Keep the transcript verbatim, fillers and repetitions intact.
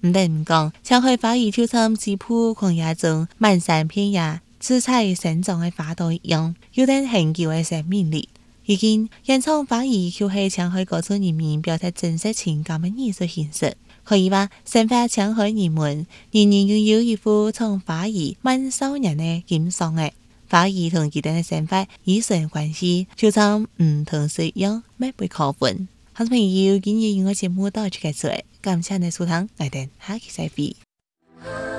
唔得唔講，上海花兒就像質樸狂野中滿山遍野姿彩生長的花朵一樣，有點很久的生命力。如今演唱花兒就是上海各族人民表達真實情感的藝術形式，可以話生活上海人們人人擁有一副從花兒滿少年的欣賞的花兒同佢哋嘅生活藝術關係，就像唔同水一樣，密不可分。好朋友，今日音樂節目到此結束，感謝你收聽，我哋下期再會。